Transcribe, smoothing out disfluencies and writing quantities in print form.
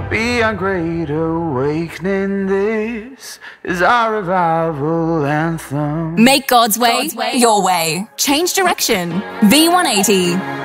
Beyond great awakening, this is our revival anthem. Make God's way your way. Change direction. V180.